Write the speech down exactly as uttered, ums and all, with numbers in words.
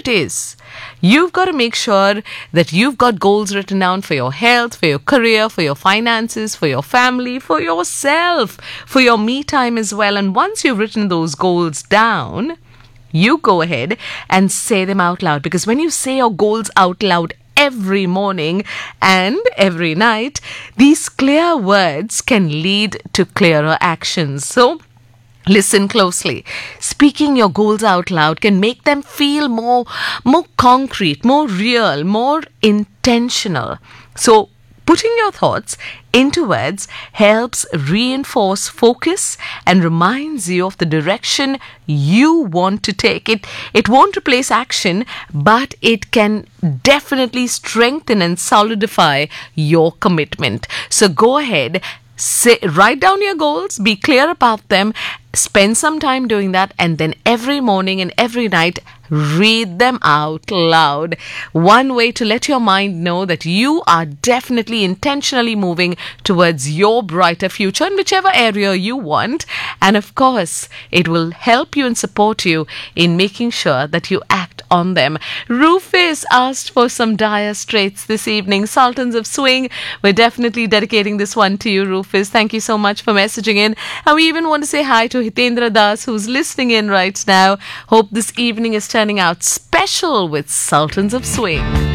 it is. You've got to make sure that you've got goals written down for your health, for your career, for your finances, for your family, for yourself, for your me time as well. And once you've written those goals down, you go ahead and say them out loud. Because when you say your goals out loud every morning and every night, these clear words can lead to clearer actions. So, listen closely. Speaking your goals out loud can make them feel more, more concrete, more real, more intentional. So, putting your thoughts into words helps reinforce focus and reminds you of the direction you want to take. It, it won't replace action, but it can definitely strengthen and solidify your commitment. So go ahead, say, write down your goals, be clear about them, spend some time doing that, and then every morning and every night, read them out loud. One way to let your mind know that you are definitely intentionally moving towards your brighter future in whichever area you want. And of course, it will help you and support you in making sure that you act on them. Rufus asked for some Dire Straits this evening. Sultans of Swing. We're definitely dedicating this one to you, Rufus. Thank you so much for messaging in. And we even want to say hi to Hitendra Das, who's listening in right now. Hope this evening is turning out special with Sultans of Swing.